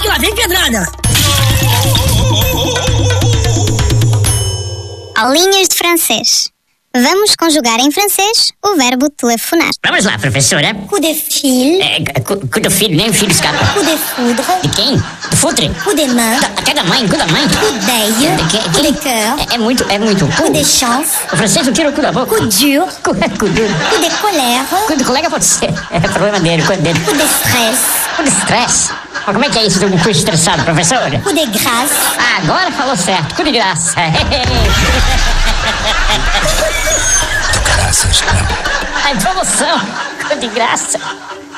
que lá vem pedrada. Aulinhas de francês. Vamos conjugar em francês o verbo telefonar. Vamos lá, professora. Coup de fil. Cu do filho, nem o filho escapa. Coup de foudre. De quem? Do futre? Coup de main. Até da mãe, cu da mãe. Coup d'œil. Coup de cœur. É muito. Coup de chance. O francês não tira o cu da boca. Coup dur. Cu duro. Coup de colère. Cu do colega pode ser. É problema dele, cu dele. Coup de stress. Cu de estresse. Mas como é que é isso de um cu estressado, professora? Coup de grâce. Ah, agora falou certo. Cu de graça. Do caraças, A promoção. Cu de graça.